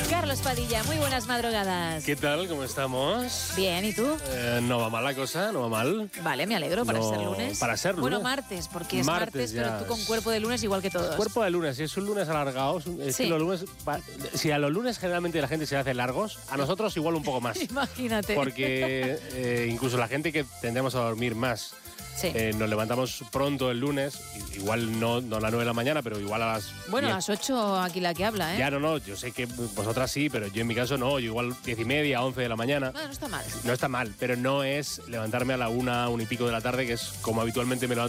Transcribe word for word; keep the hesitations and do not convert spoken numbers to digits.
Carlos Padilla, muy buenas madrugadas. ¿Qué tal? ¿Cómo estamos? Bien, ¿y tú? Eh, no va mal la cosa, no va mal. Vale, me alegro para No, ser lunes. para ser lunes. Bueno, martes, porque es martes, Martes, pero ya. tú con cuerpo de lunes igual que todos. Cuerpo de lunes, si es un lunes alargado, es un- es Sí. que los lunes, pa- si a los lunes generalmente la gente se hace largos, a nosotros igual un poco más. Imagínate. Porque eh, incluso la gente que tendemos a dormir más, Sí. eh, nos levantamos pronto el lunes, igual no, no a las nueve de la mañana, pero igual a las bueno, a diez. las ocho aquí la que habla, ¿eh? Ya no, no, yo sé que vosotras sí, pero yo en mi caso no, yo igual diez y media, once de la mañana. Bueno, no está mal. No está mal, pero no es levantarme a la una, una y pico de la tarde, que es como habitualmente me levanto